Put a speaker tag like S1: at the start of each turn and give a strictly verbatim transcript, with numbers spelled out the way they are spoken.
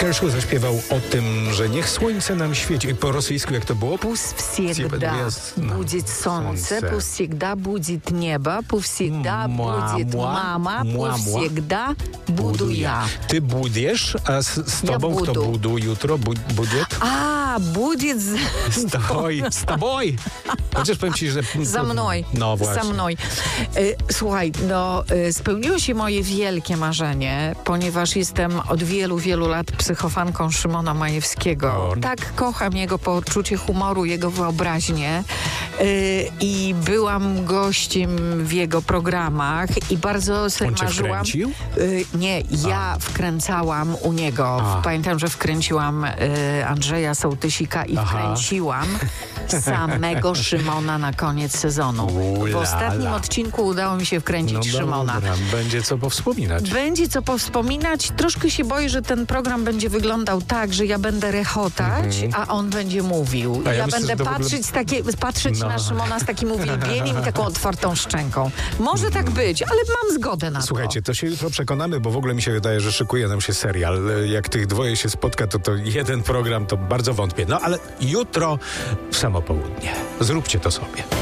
S1: Kershaw zaśpiewał o tym, że niech słońce nam świeci. Po rosyjsku jak to było?
S2: Пусть всегда будет солнце, пусть всегда будет небо, пусть всегда будет мама, пусть всегда буду я.
S1: Ty budiesz, a z, z tobą
S2: Ja
S1: kto
S2: budu.
S1: budu jutro? Bu, budiet?
S2: A, будет z...
S1: Z tobой, z tobой. Chociaż powiem ci, że...
S2: Za mną.
S1: No właśnie.
S2: Za mną. Y, Słuchaj, no y, spełniło się moje wielkie marzenie, ponieważ jestem od wielu, wielu lat psychofanką Szymona Majewskiego.
S1: O.
S2: Tak kocham jego poczucie humoru, jego wyobraźnię y, i byłam gościem w jego programach i bardzo sobie
S1: On cię
S2: marzyłam.
S1: wkręcił?
S2: Y, nie, ja wkręcałam u niego.
S1: A.
S2: Pamiętam, że wkręciłam y, Andrzeja Sołtysika i
S1: Aha.
S2: wkręciłam samego Szymona na koniec sezonu. W
S1: Ulala.
S2: ostatnim odcinku udało mi się wkręcić Szymona.
S1: dobra, będzie co powspominać.
S2: Będzie co powspominać. Troszkę się boję, że ten program będzie wyglądał tak, że ja będę rechotać, a on będzie mówił.
S1: A ja
S2: ja
S1: myślę, że
S2: będę
S1: to w ogóle-
S2: patrzeć, z takie, patrzeć
S1: No.
S2: na Szymona z takim uwielbieniem i taką otwartą szczęką. Może tak być, ale mam zgodę na
S1: Słuchajcie,
S2: to.
S1: to się jutro przekonamy, bo w ogóle mi się wydaje, że szykuje nam się serial. Jak tych dwoje się spotka, to to jeden program, to bardzo wątpię. No ale jutro w samo południe. Zróbcie to sobie.